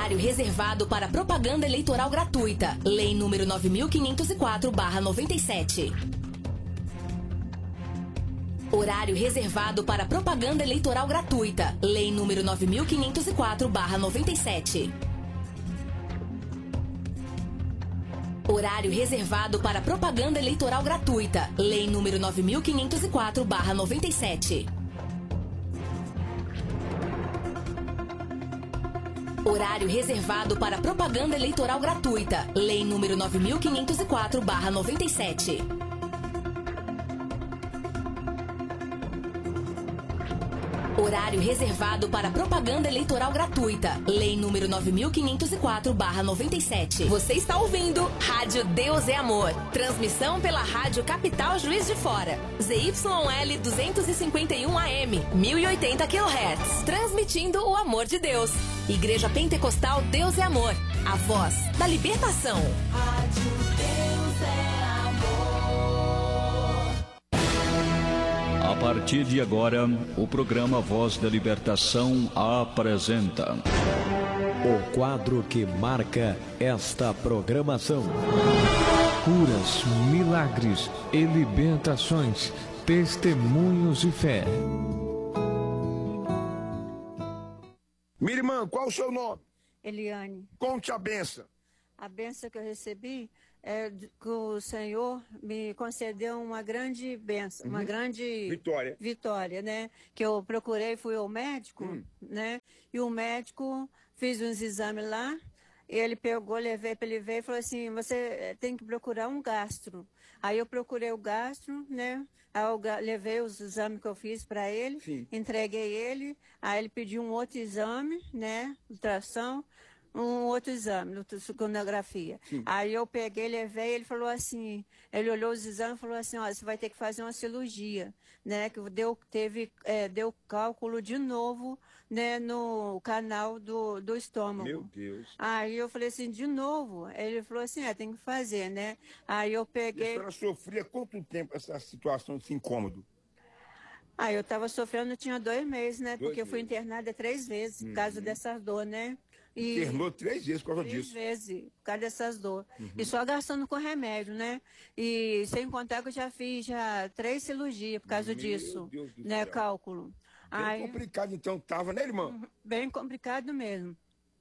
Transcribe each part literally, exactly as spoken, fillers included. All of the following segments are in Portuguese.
Horário reservado para propaganda eleitoral gratuita. Lei número nove mil quinhentos e quatro barra noventa e sete. Horário reservado para propaganda eleitoral gratuita. Lei número nove mil quinhentos e quatro barra noventa e sete. Horário reservado para propaganda eleitoral gratuita. Lei número nove mil quinhentos e quatro barra noventa e sete. Horário reservado para propaganda eleitoral gratuita. Lei número nove mil quinhentos e quatro barra noventa e sete. Horário reservado para propaganda eleitoral gratuita. Lei número nove mil quinhentos e quatro barra noventa e sete. Você está ouvindo Rádio Deus é Amor. Transmissão pela Rádio Capital Juiz de Fora. Z Y L duzentos e cinquenta e um A M, mil e oitenta quilohertz. Transmitindo o amor de Deus. Igreja Pentecostal Deus é Amor. A voz da libertação. Rádio Deus é Amor. A partir de agora, o programa Voz da Libertação apresenta o quadro que marca esta programação. Curas, milagres e libertações, testemunhos de fé. Minha irmã, qual o seu nome? Eliane. Conte a benção. A benção que eu recebi é que o Senhor me concedeu uma grande benção, uhum. uma grande vitória. vitória, né? Que eu procurei, fui ao médico, hum. né? E o médico fez uns exames lá, ele pegou, levei para ele ver e falou assim, você tem que procurar um gastro. Aí eu procurei o gastro, né? Aí eu levei os exames que eu fiz para ele, Sim. entreguei ele, aí ele pediu um outro exame, né? Ultrassom. Um outro exame, sonografia. Aí eu peguei, levei, ele falou assim, ele olhou os exames e falou assim, ó, você vai ter que fazer uma cirurgia, né, que deu, teve, é, deu cálculo de novo, né, no canal do, do estômago. Meu Deus. Aí eu falei assim, de novo? Ele falou assim, é, tem que fazer, né. Aí eu peguei... E a senhora sofria quanto tempo essa situação, esse incômodo? Ah, eu estava sofrendo, tinha dois meses, né, dois porque meses. Eu fui internada três vezes, uhum. por causa dessa dor, né. E internou três vezes por causa três disso. Três vezes, por causa dessas dores. Uhum. E só gastando com remédio, né? E sem contar que eu já fiz já três cirurgias por causa Meu disso. Deus do né? céu. Cálculo. Bem Aí, complicado então tava, né, irmão? Bem complicado mesmo.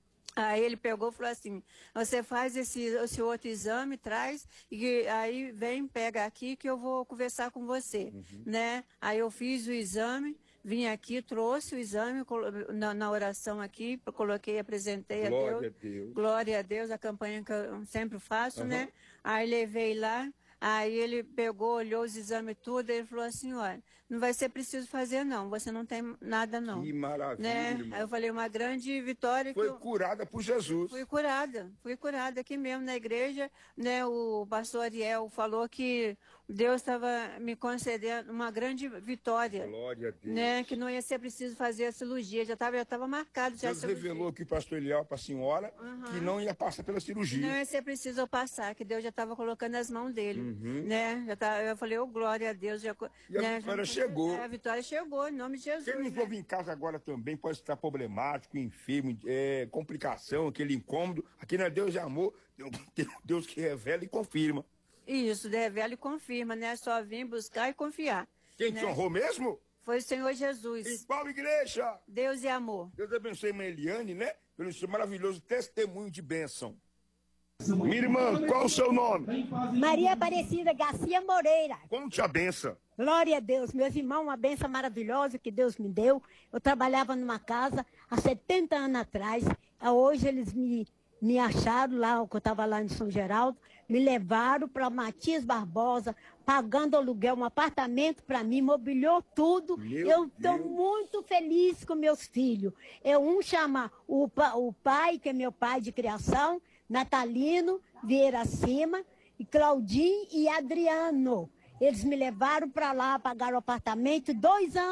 Aí ele pegou e falou assim, você faz esse, esse outro exame, traz, e aí vem, pega aqui que eu vou conversar com você, uhum. né? Aí eu fiz o exame, vim aqui, trouxe o exame na, na oração aqui, coloquei, apresentei Glória a Deus. a Deus. Glória a Deus, a campanha que eu sempre faço, uhum. né? Aí levei lá, aí ele pegou, olhou os exames tudo, ele falou assim, olha, não vai ser preciso fazer não, você não tem nada não. Que maravilha, né? irmão. Aí eu falei, uma grande vitória. Foi que eu... curada por Jesus. Fui curada, fui curada aqui mesmo na igreja, né? O pastor Ariel falou que Deus estava me concedendo uma grande vitória. Glória a Deus. Né? Que não ia ser preciso fazer a cirurgia, já estava já estava marcado já Deus revelou aqui, pastor Eliel, para a senhora, uhum. que não ia passar pela cirurgia. Não ia ser preciso eu passar, que Deus já estava colocando as mãos dele. Uhum. Né? Já tava, eu falei, ô oh, glória a Deus. Já, e né? a vitória já, chegou. É, a vitória chegou, em nome de Jesus. Quem nos né? ouve em casa agora também pode estar problemático, enfermo, é, complicação, aquele incômodo. Aqui na Deus é Amor, tem Deus que revela e confirma. Isso, revela e confirma, né? Só vir buscar e confiar. Quem né? te honrou mesmo? Foi o Senhor Jesus. Em qual igreja? Deus é Amor. Deus abençoe a Eliane, né? Pelo seu maravilhoso testemunho de bênção. Minha irmã, qual o seu nome? Maria Aparecida Garcia Moreira. Conte a benção. Glória a Deus, meus irmãos, uma benção maravilhosa que Deus me deu. Eu trabalhava numa casa há setenta anos atrás. Hoje eles me, me acharam lá, que eu estava lá em São Geraldo, me levaram para Matias Barbosa, pagando aluguel, um apartamento para mim, mobiliou tudo. Meu eu estou Deus. muito feliz com meus filhos. Eu, um chama o, o pai, que é meu pai de criação, Natalino Vieira Cima, e Claudinho e Adriano. Eles me levaram para lá, pagaram o apartamento, dois anos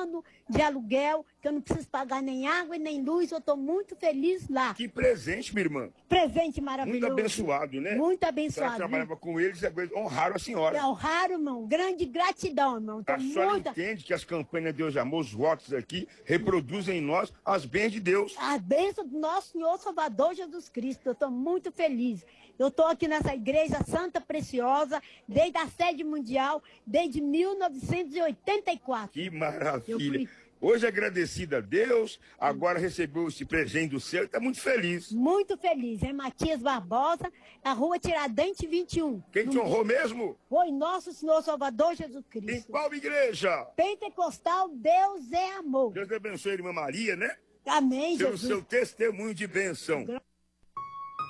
de aluguel, que eu não preciso pagar nem água e nem luz, eu estou muito feliz lá. Que presente, minha irmã. Presente maravilhoso. Muito abençoado, né? Muito A abençoado. senhora trabalhava com eles e honraram a senhora. É honraram, irmão. Grande gratidão, irmão. Tô A senhora muito... entende que as campanhas Deus e Amor, os votos aqui, reproduzem em nós as bênçãos de Deus. A bênção do nosso Senhor Salvador Jesus Cristo. Eu estou muito feliz. Eu estou aqui nessa igreja santa, preciosa, desde a sede mundial, desde mil novecentos e oitenta e quatro. Que maravilha. fui... Hoje agradecida a Deus, agora recebeu esse presente do céu e está muito feliz. Muito feliz. É Matias Barbosa, a rua Tiradentes vinte e um. Quem te honrou mesmo? Foi nosso Senhor Salvador Jesus Em Cristo. qual igreja? Pentecostal, Deus é amor. Deus te abençoe, irmã Maria, né? Amém, Pelo Jesus. seu testemunho de bênção.